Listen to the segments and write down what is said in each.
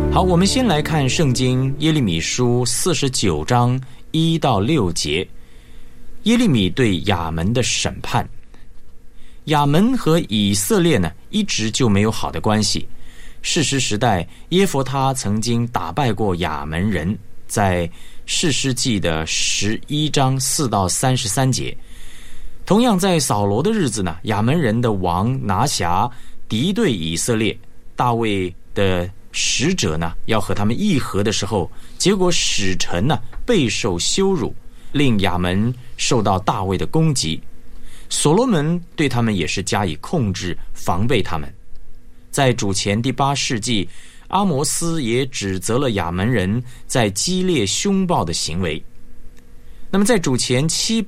好，我们先来看圣经耶利米书49章1到6节。耶利米对亚门的审判。亚门和以色列呢，一直就没有好的关系。士师时代，耶弗他曾经打败过亚门人，在士师记的11章4到33节。同样在扫罗的日子呢，亚门人的王拿辖敌对以色列，大卫的使者呢要和他们议和的时候，结果使臣呢备受羞辱，令亚门受到大卫的攻击。所罗门对他们也是加以控制，防备他们。在主前第8世纪，阿摩斯也指责了亚门人在激烈凶暴的行为。那么在主前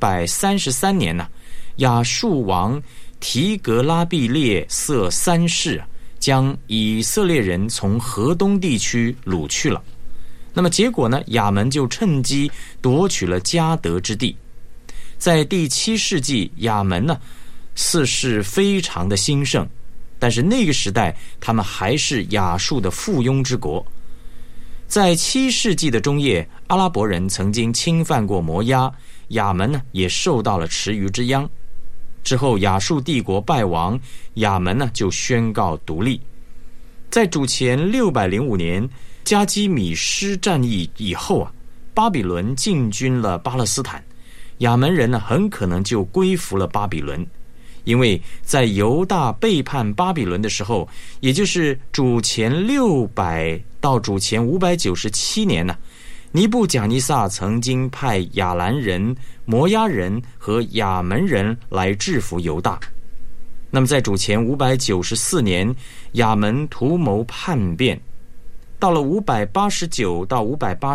733年呢，亚述王提格拉毕列色三世将以色列人从河东地区掳去了。那么结果呢，亚门就趁机夺取了迦得之地。在第7世纪，亚门呢似是非常的兴盛，但是那个时代他们还是亚述的附庸之国。在7世纪的中叶，阿拉伯人曾经侵犯过摩押，亚门呢也受到了池鱼之殃。之后亚述帝国败亡，亚门呢就宣告独立。在主前605年加基米施战役以后巴比伦进军了巴勒斯坦，亚门人呢很可能就归服了巴比伦。因为在犹大背叛巴比伦的时候，也就是主前600到主前597年呢，尼布甲尼撒曾经派亚兰人、摩押人和亚门人来制服犹大。那么在主前594年，亚门图谋叛变。到了589到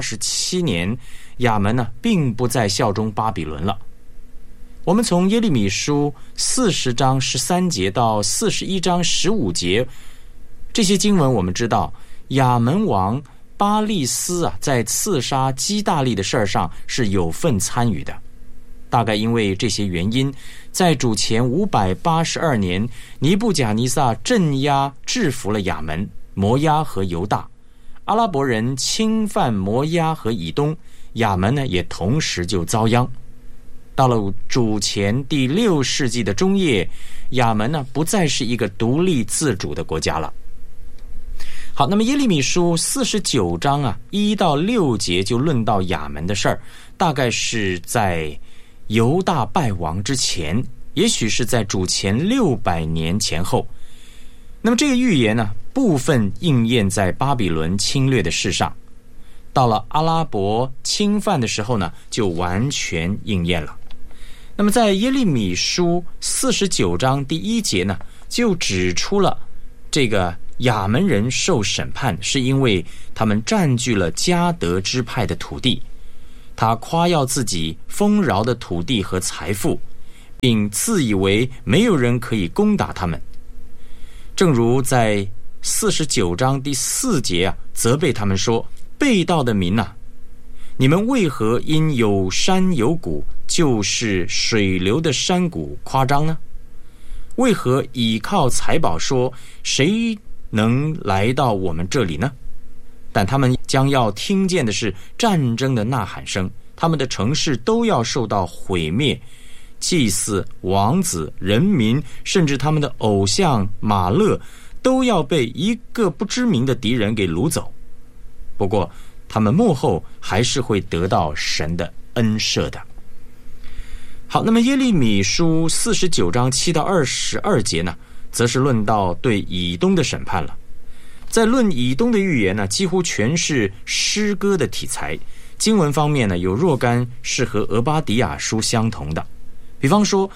587年，亚门呢并不再效忠巴比伦了。我们从耶利米书40章13节到41章15节，这些经文我们知道，亚门王巴利斯在刺杀基大利的事上是有份参与的。大概因为这些原因，在主前582年，尼布甲尼撒镇压制服了亚门、摩押和犹大。阿拉伯人侵犯摩押和以东，亚门呢也同时就遭殃。到了主前第6世纪的中叶，亚门呢不再是一个独立自主的国家了。好，那么耶利米书49章1到6节就论到亚门的事儿，大概是在犹大败亡之前，也许是在主前600年前后。那么这个预言呢，部分应验在巴比伦侵略的事上，到了阿拉伯侵犯的时候呢，就完全应验了。那么在耶利米书49章第1节呢，就指出了这个亚门人受审判是因为他们占据了迦得支派的土地，他夸耀自己丰饶的土地和财富，并自以为没有人可以攻打他们。正如在49章第4节责备他们说，背道的民你们为何因有山有谷，就是水流的山谷夸张呢？为何倚靠财宝说，谁能来到我们这里呢？但他们将要听见的是战争的呐喊声，他们的城市都要受到毁灭，祭司、王子、人民，甚至他们的偶像马勒，都要被一个不知名的敌人给掳走。不过他们末后还是会得到神的恩赦的。好，那么耶利米书49章7到22节呢，则是论到对以东的审判了。在论以东的预言呢，几乎全是诗歌的题材。经文方面呢，有若干是和俄巴底亚书相同的。比方说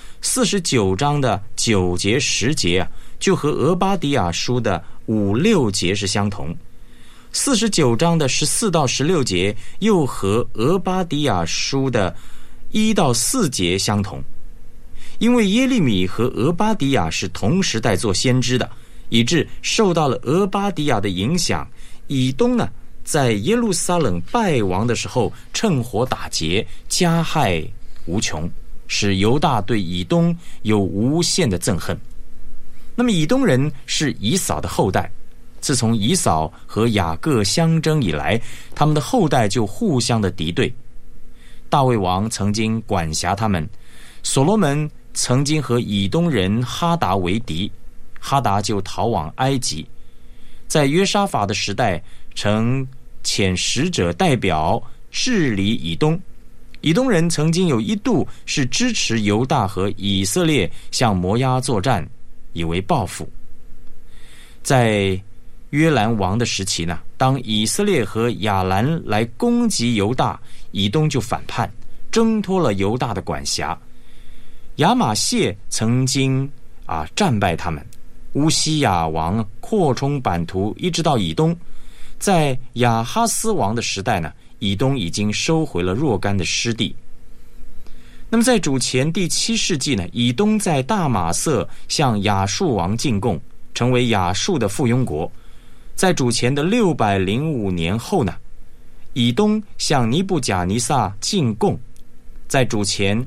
49章的9节10节就和俄巴底亚书的5、6节是相同。49章的14到16节又和俄巴底亚书的1到4节相同。因为耶利米和俄巴底亚是同时代做先知的，以致受到了俄巴底亚的影响，以东呢在耶路撒冷败亡的时候趁火打劫，加害无穷，使犹大对以东有无限的憎恨。那么以东人是以扫的后代， 自从以扫和雅各相争以来，他们的后代就互相的敌对。大卫王曾经管辖他们，所罗门曾经和以东人哈达为敌，哈达就逃往埃及。在约沙法的时代，曾遣使者代表治理以东。以东人曾经有一度是支持犹大和以色列向摩押作战，以为报复。在约兰王的时期呢，当以色列和亚兰来攻击犹大，以东就反叛，挣脱了犹大的管辖。亚玛谢曾经战败他们。乌西雅王扩充版图，一直到以东。在亚哈斯王的时代呢，以东已经收回了若干的失地。那么在主前第7世纪呢，以东在大马色向亚述王进贡，成为亚述的附庸国。在主前的605年后呢，以东向尼布甲尼撒进贡。在主前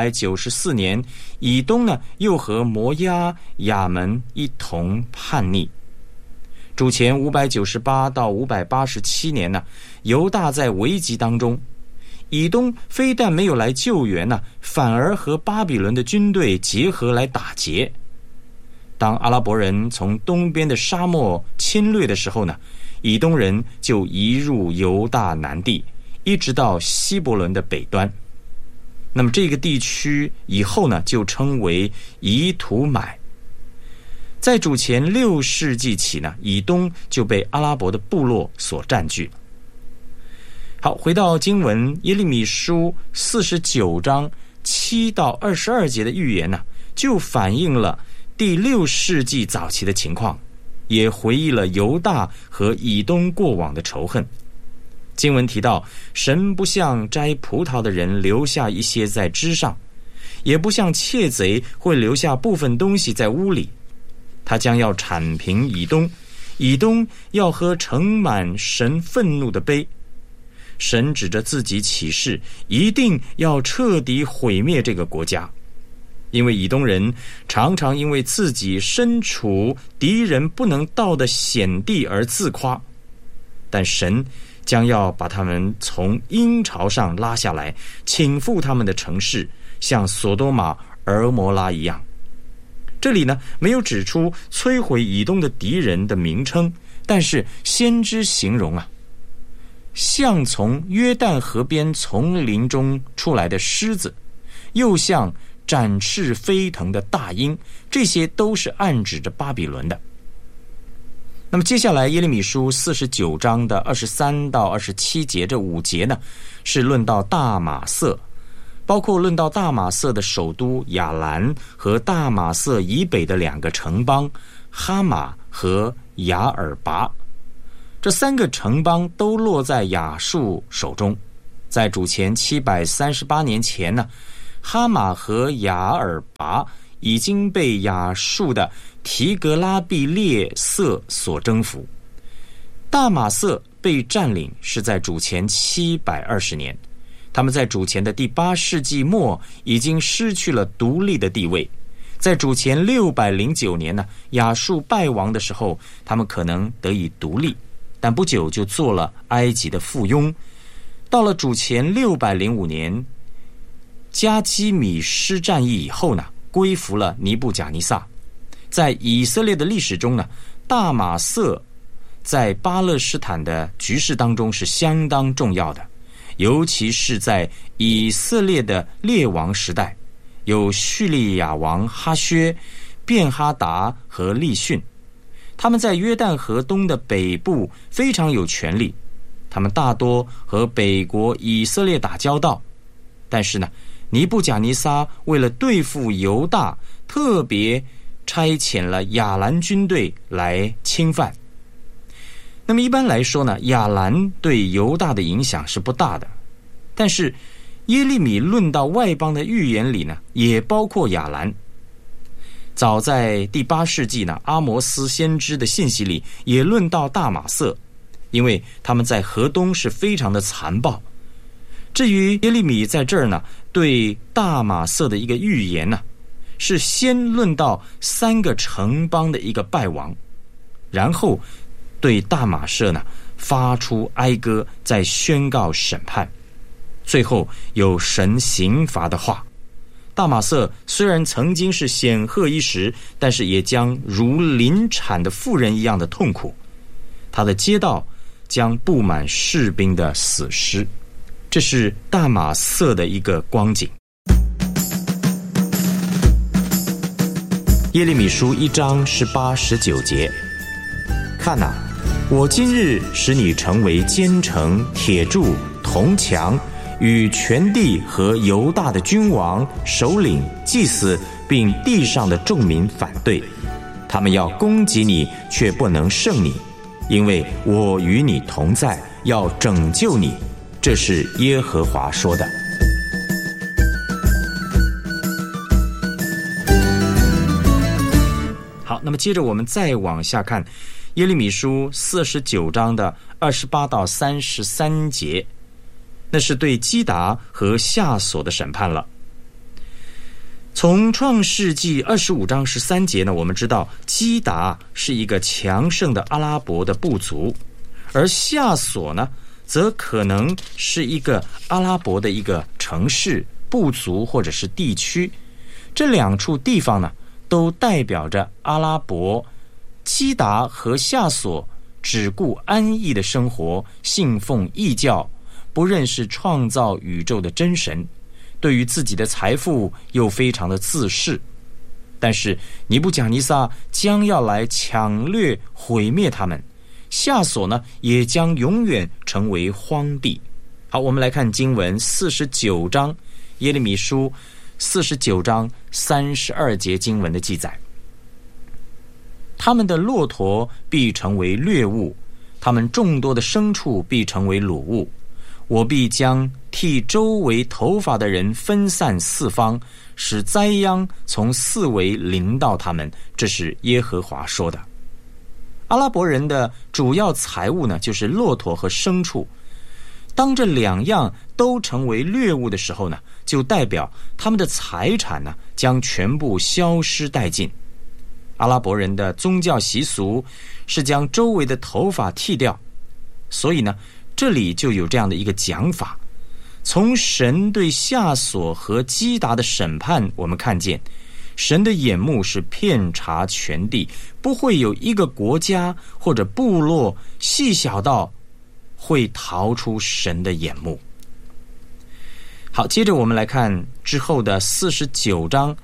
594年，以东呢又和摩押、亚门一同叛逆。主前598到587年呢，犹大在危急当中，以东非但没有来救援呢，反而和巴比伦的军队结合来打劫。当阿拉伯人从东边的沙漠侵略的时候呢，以东人就移入犹大南地，一直到希伯伦的北端。那么这个地区以后呢，就称为以土买。在主前6世纪起呢，以东就被阿拉伯的部落所占据。好，回到经文耶利米书49章7到22节的预言呢，就反映了第6世纪早期的情况，也回忆了犹大和以东过往的仇恨。经文提到，神不像摘葡萄的人留下一些在枝上，也不像窃贼会留下部分东西在屋里。他将要铲平以东，以东要喝盛满神愤怒的杯。神指着自己起誓，一定要彻底毁灭这个国家，因为以东人常常因为自己身处敌人不能到的险地而自夸，但神将要把他们从鹰巢上拉下来，倾覆他们的城市，像索多玛、俄摩拉一样。这里呢，没有指出摧毁以东的敌人的名称，但是先知形容像从约旦河边丛林中出来的狮子，又像展翅飞腾的大鹰，这些都是暗指着巴比伦的。那么接下来耶利米书49章的23到27节，这5节呢，是论到大马色，包括论到大马色的首都亚兰和大马色以北的2个城邦哈马和雅尔拔。这3个城邦都落在亚述手中。在主前738年前呢，哈马和雅尔拔已经被亚述的提格拉毕列色所征服。大马色被占领是在主前720年，他们在主前的第8世纪末已经失去了独立的地位。在主前609年呢，亚述败亡的时候，他们可能得以独立，但不久就做了埃及的附庸。到了主前605年，加基米施战役以后呢，归服了尼布甲尼撒。在以色列的历史中呢，大马色在巴勒斯坦的局势当中是相当重要的，尤其是在以色列的列王时代，有叙利亚王哈薛、便哈达和利逊。他们在约旦河东的北部非常有权力，他们大多和北国以色列打交道。但是呢，尼布甲尼撒为了对付犹大，特别差遣了亚兰军队来侵犯。那么一般来说呢，亚兰对犹大的影响是不大的，但是耶利米论到外邦的预言里呢，也包括亚兰。早在第8世纪呢，阿摩斯先知的信息里也论到大马色，因为他们在河东是非常的残暴。至于耶利米在这儿呢，对大马色的一个预言呢，是先论到3个城邦的一个败亡，然后对大马色呢发出哀歌，在宣告审判。最后有神刑罚的话。大马色虽然曾经是显赫一时，但是也将如临产的妇人一样的痛苦。他的街道将布满士兵的死尸。这是大马色的一个光景。耶利米书1章18、19节，看哪，我今日使你成为坚城、铁柱、铜墙，与全地和犹大的君王、首领、祭司，并地上的众民反对。他们要攻击你，却不能胜你，因为我与你同在，要拯救你。这是耶和华说的。好，那么接着我们再往下看耶利米书49章的28到33节，那是对基达和夏所的审判了。从创世纪25章13节呢，我们知道基达是一个强盛的阿拉伯的部族，而夏所呢则可能是一个阿拉伯的一个城市、部族或者是地区。这两处地方呢都代表着阿拉伯。基达和夏所只顾安逸的生活，信奉异教，不认识创造宇宙的真神，对于自己的财富又非常的自恃。但是尼布甲尼撒将要来抢掠毁灭他们，夏所呢也将永远成为荒地。好，我们来看经文49章，耶利米书49章32节经文的记载。他们的骆驼必成为掠物，他们众多的牲畜必成为掳物。我必将替周围头发的人分散四方，使灾殃从四围临到他们。这是耶和华说的。阿拉伯人的主要财物呢，就是骆驼和牲畜。当这两样都成为掠物的时候呢，就代表他们的财产呢将全部消失殆尽。阿拉伯人的宗教习俗是将周围的头发剃掉，所以呢，这里就有这样的一个讲法。从神对夏所和基达的审判，我们看见神的眼目是遍察全地，不会有一个国家或者部落细小到会逃出神的眼目。好，接着我们来看之后的49章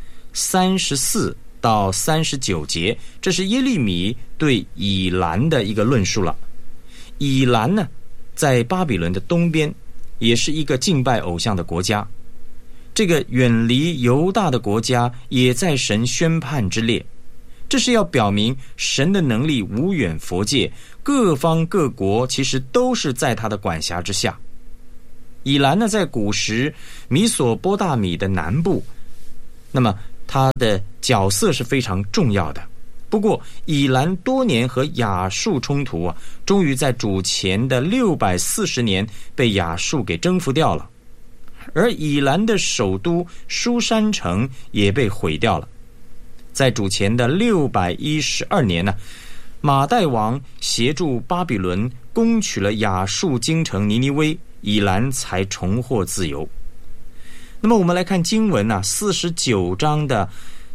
34到39节，这是耶利米对以兰的一个论述了。以兰呢，在巴比伦的东边，也是一个敬拜偶像的国家。这个远离犹大的国家也在神宣判之列，这是要表明神的能力无远弗届，各方各国其实都是在他的管辖之下。以兰呢，在古时米索波大米的南部，那么他的角色是非常重要的。不过以兰多年和亚述冲突啊，终于在主前的640年被亚述给征服掉了，而以兰的首都书珊城也被毁掉了。在主前的612年呢，马代王协助巴比伦攻取了亚述京城尼尼微，以兰才重获自由。那么我们来看经文啊，49章的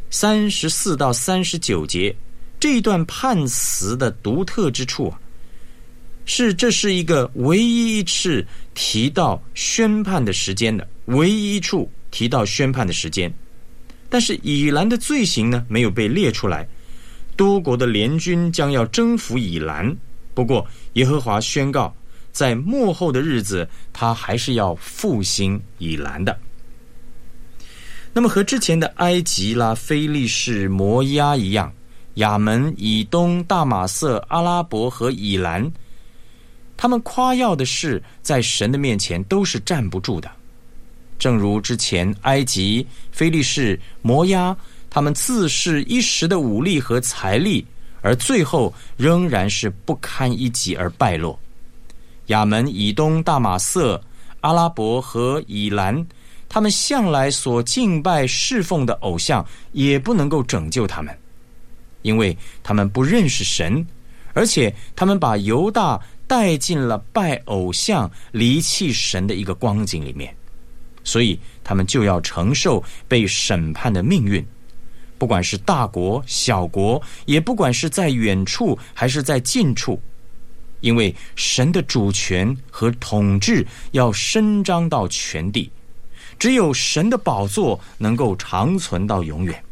34到39节，这一段判词的独特之处啊，这是一个唯一一次提到宣判的时间的，唯一一处提到宣判的时间。但是以兰的罪行呢，没有被列出来。多国的联军将要征服以兰，不过耶和华宣告，在末后的日子，他还是要复兴以兰的。那么和之前的埃及啦、非利士、摩押一样，亚门、以东、大马色、阿拉伯和以兰，他们夸耀的事在神的面前都是站不住的。正如之前埃及、非利士、摩押，他们自恃一时的武力和财力，而最后仍然是不堪一击而败落。亚门、以东、大马色、阿拉伯和以兰，他们向来所敬拜侍奉的偶像也不能够拯救他们，因为他们不认识神， 而且他们把犹大带进了拜偶像、离弃神的一个光景里面，所以他们就要承受被审判的命运。不管是大国小国，也不管是在远处还是在近处，因为神的主权和统治要伸张到全地，只有神的宝座能够长存到永远。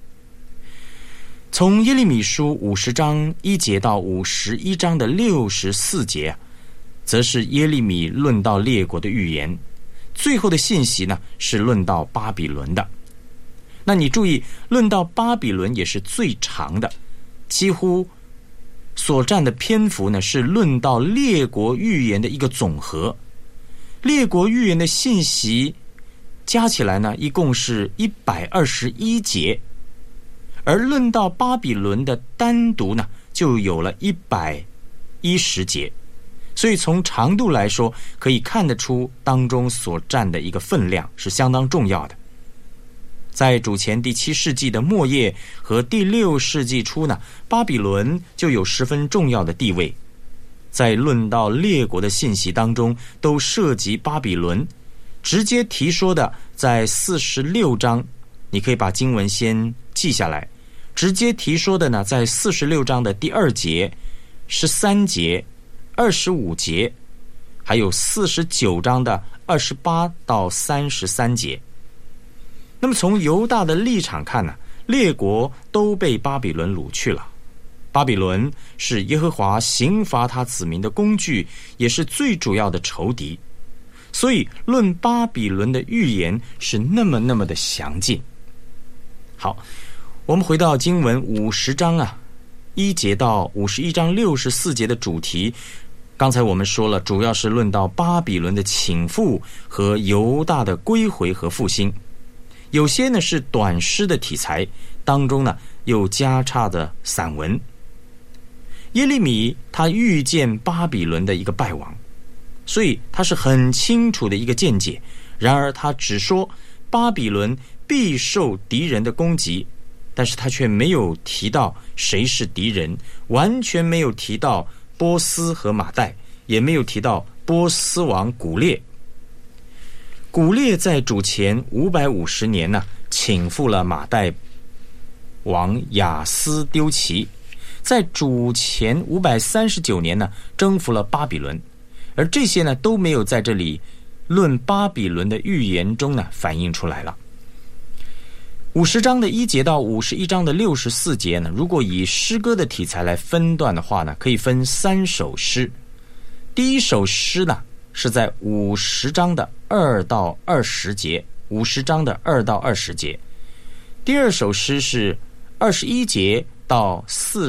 从耶利米书50章1节到51章的64节，则是耶利米论到列国的预言，最后的信息呢是论到巴比伦的。那你注意，论到巴比伦也是最长的，几乎所占的篇幅呢是论到列国预言的一个总和。列国预言的信息加起来呢一共是121节，而论到巴比伦的单独呢就有了110节，所以从长度来说可以看得出当中所占的一个分量是相当重要的。在主前第7世纪的末叶和第6世纪初呢，巴比伦就有十分重要的地位。在论到列国的信息当中都涉及巴比伦，直接提说的在46章，你可以把经文先记下来。直接提说的呢，在46章的第2节、13节、25节，还有49章的28到33节。那么从犹大的立场看呢，列国都被巴比伦掳去了。巴比伦是耶和华刑罚他子民的工具，也是最主要的仇敌。所以论巴比伦的预言是那么的详尽。好，我们回到经文50章1节到51章64节的主题。刚才我们说了，主要是论到巴比伦的倾覆和犹大的归回和复兴。有些呢是短诗的题材，当中呢又加插的散文。耶利米他预见巴比伦的一个败亡，所以他是很清楚的一个见解。然而他只说巴比伦必受敌人的攻击，但是他却没有提到谁是敌人，完全没有提到波斯和马代，也没有提到波斯王古列。古列在主前550年呢，倾覆了马代王亚斯丢奇，在主前539年呢，征服了巴比伦，而这些呢都没有在这里论巴比伦的预言中呢反映出来了。50章的1节到51章的64节呢，如果以诗歌的题材来分段的话呢，可以分3首诗。第一首诗呢是在50章的2到20节，50章的2到20节。第二首诗是21节到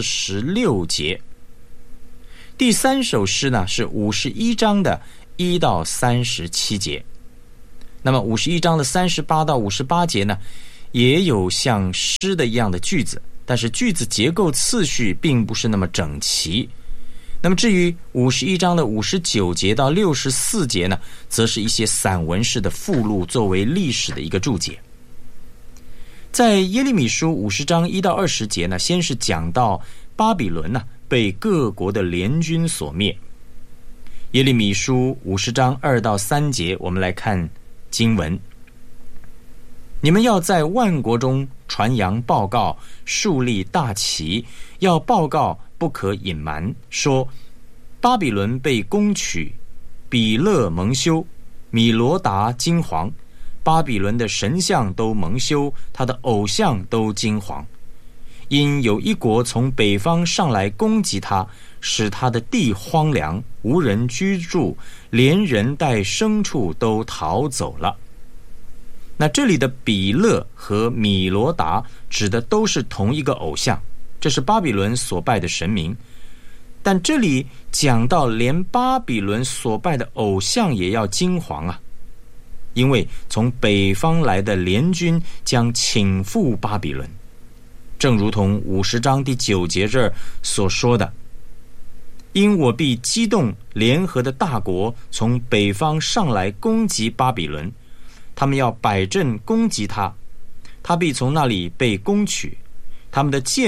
46节。第三首诗呢是51章的1到37节。那么51章的38到58节呢，也有像诗的一样的句子，但是句子结构次序并不是那么整齐。那么至于51章的59节到64节呢，则是一些散文式的附录，作为历史的一个注解。在耶利米书50章1到20节呢，先是讲到巴比伦呢被各国的联军所灭。耶利米书50章2到3节，我们来看经文：你们要在万国中传扬报告，树立大旗，要报告不可隐瞒，说巴比伦被攻取，比勒蒙羞，米罗达惊惶，巴比伦的神像都蒙羞，他的偶像都惊惶。因有一国从北方上来攻击他，使他的地荒凉，无人居住，连人带牲畜都逃走了。那这里的比勒和米罗达指的都是同一个偶像，这是巴比伦所拜的神明。但这里讲到连巴比伦所拜的偶像也要惊惶啊，因为从北方来的联军将倾覆巴比伦，正如同50章第9节这儿所说的：因我必激动联合的大国从北方上来攻击巴比伦，他们要摆阵攻击他，他必从那里被攻取，他们的剑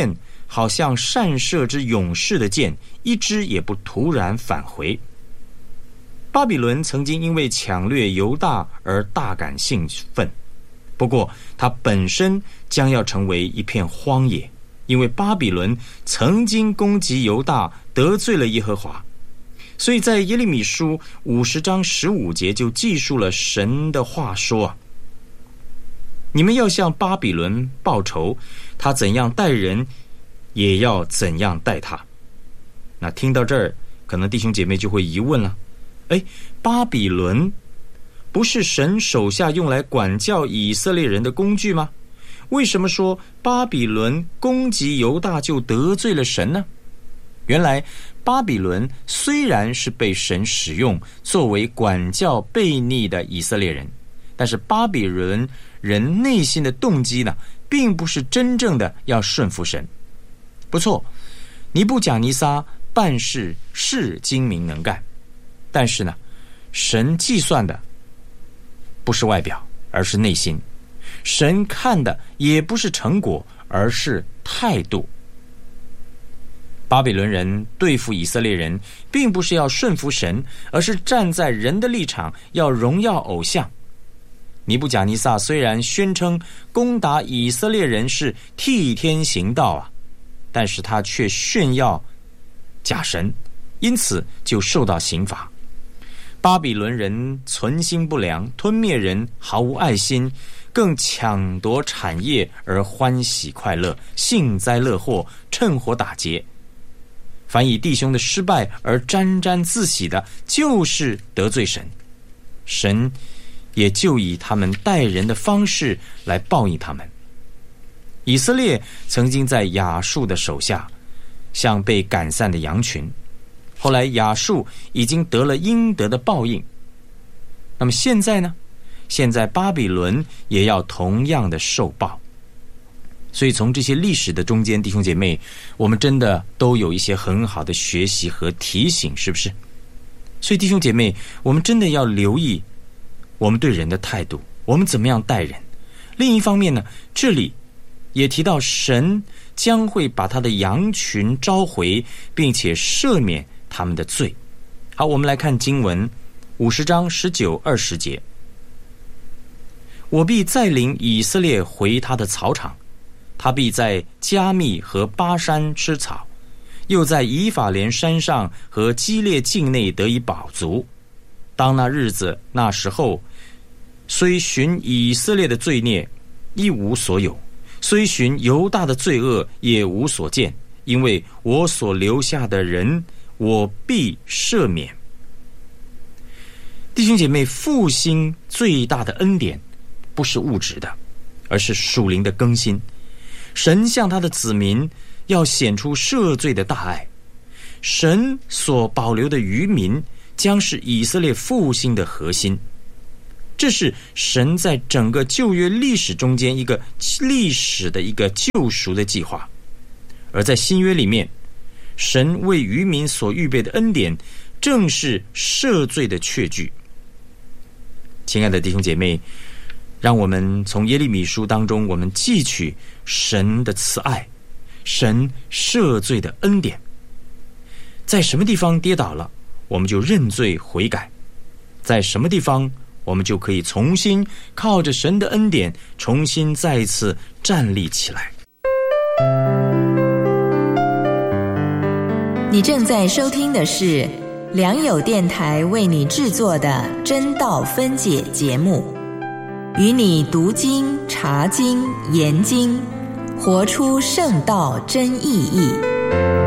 好像善射之勇士的箭，一支也不突然返回。巴比伦曾经因为抢掠犹大而大感兴奋，不过它本身将要成为一片荒野，因为巴比伦曾经攻击犹大，得罪了耶和华。所以在耶利米书50章15节就记述了神的话说啊，你们要向巴比伦报仇，他怎样待人，也要怎样待他。那听到这儿，可能弟兄姐妹就会疑问了，巴比伦不是神手下用来管教以色列人的工具吗？为什么说巴比伦攻击犹大就得罪了神呢？原来巴比伦虽然是被神使用作为管教悖逆的以色列人，但是巴比伦人内心的动机呢，并不是真正的要顺服神。不错，尼布甲尼撒办事是精明能干，但是呢，神计算的不是外表，而是内心。神看的也不是成果，而是态度。巴比伦人对付以色列人，并不是要顺服神，而是站在人的立场，要荣耀偶像。尼布甲尼撒虽然宣称攻打以色列人是替天行道啊，但是他却炫耀假神，因此就受到刑罚。巴比伦人存心不良，吞灭人，毫无爱心，更抢夺产业而欢喜快乐，幸灾乐祸，趁火打劫。凡以弟兄的失败而沾沾自喜的，就是得罪神。神也就以他们待人的方式来报应他们。以色列曾经在亚述的手下，像被赶散的羊群，后来亚述已经得了应得的报应。那么现在呢？现在巴比伦也要同样的受报。所以从这些历史的中间，弟兄姐妹，我们真的都有一些很好的学习和提醒，是不是？所以弟兄姐妹，我们真的要留意我们对人的态度，我们怎么样待人。另一方面呢，这里也提到神将会把他的羊群召回，并且赦免他们的罪。好，我们来看经文50章19、20节。我必再领以色列回他的草场，他必在加密和巴山吃草，又在以法莲山上和基列境内得以饱足。当那日子那时候，虽寻以色列的罪孽，一无所有；虽寻犹大的罪恶，也无所见。因为我所留下的人，我必赦免。弟兄姐妹，复兴最大的恩典不是物质的，而是属灵的更新。神向他的子民要显出赦罪的大爱。神所保留的余民将是以色列复兴的核心。这是神在整个旧约历史中间一个历史的一个救赎的计划。而在新约里面，神为余民所预备的恩典正是赦罪的确据。亲爱的弟兄姐妹，让我们从耶利米书当中，我们汲取神的慈爱，神赦罪的恩典。在什么地方跌倒了，我们就认罪悔改；在什么地方，我们就可以重新靠着神的恩典，重新再一次站立起来。 你正在收听的是良友电台为你制作的真道分解节目，与你读经、查经、研经，活出圣道真意义。